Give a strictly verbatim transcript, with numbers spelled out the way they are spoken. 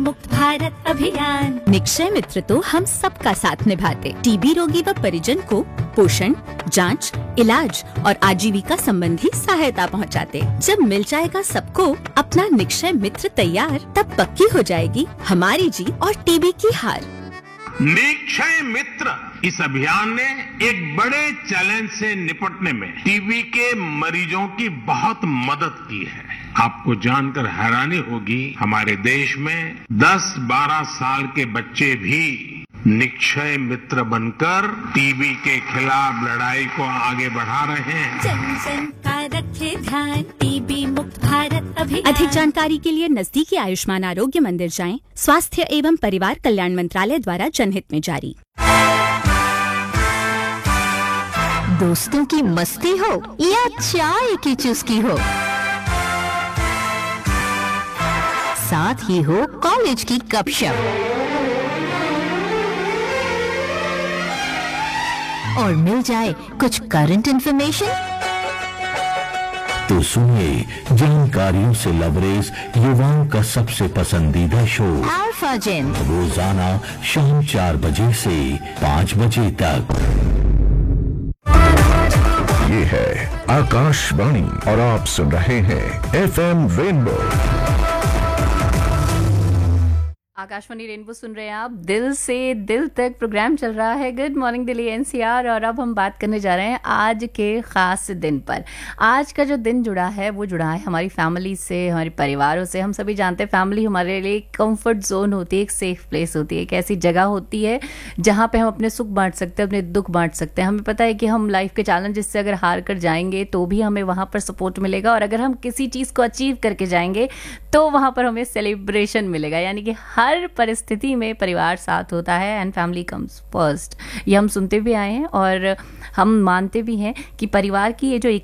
मुक्त भारत अभियान। निक्षय मित्र तो हम सबका साथ निभाते, टीबी रोगी व परिजन को पोषण, जांच, इलाज और आजीविका संबंधी सहायता पहुंचाते। जब मिल जाएगा सबको अपना निक्षय मित्र तैयार, तब पक्की हो जाएगी हमारी जीत और टीबी की हार। निक्षय मित्र इस अभियान ने एक बड़े चैलेंज से निपटने में टीबी के मरीजों की बहुत मदद की है। आपको जानकर हैरानी होगी, हमारे देश में दस बारह साल के बच्चे भी निक्षय मित्र बनकर टीबी के खिलाफ लड़ाई को आगे बढ़ा रहे हैं। जन जन का रखे ध्यान, टीबी मुक्त भारत अभियान। अधिक जानकारी के लिए नजदीकी आयुष्मान आरोग्य मंदिर जाएं। स्वास्थ्य एवं परिवार कल्याण मंत्रालय द्वारा जनहित में जारी। दोस्तों की मस्ती हो या चाय की चुस्की हो, साथ ही हो कॉलेज की गपशप, और मिल जाए कुछ करंट इंफॉर्मेशन, तो सुनिए जानकारियों से लबरेज युवाओं का सबसे पसंदीदा शो अल्फा जिन, रोजाना शाम चार बजे से पाँच बजे तक। ये है आकाशवाणी और आप सुन रहे हैं F M rainbow. Akashvani rainbow सुन रहे हैं आप, दिल से दिल तक प्रोग्राम चल रहा है। गुड मॉर्निंग दिल्ली एनसीआर, और अब हम बात करने जा रहे हैं आज के खास दिन पर। आज का जो दिन जुड़ा है वो जुड़ा है हमारी फैमिली से, हमारे परिवारों से। हम सभी जानते हैं फैमिली हमारे लिए एक कंफर्ट जोन होती है, एक सेफ प्लेस होती है, एक ऐसी जगह होती है जहाँ पे हम अपने सुख बांट सकते हैं, अपने दुख बांट सकते हैं। हमें पता है कि हम लाइफ के चैलेंजेस से अगर हार कर जाएंगे तो भी हमें वहाँ पर सपोर्ट मिलेगा, और अगर हम किसी चीज़ को अचीव करके जाएंगे तो वहाँ पर हमें सेलिब्रेशन मिलेगा। यानी कि हर परिस्थिति में परिवार साथ होता है एंड फैमिली कम्स फर्स्ट। ये हम सुनते भी आए हैं और हम मानते भी हैं कि परिवार की ये जो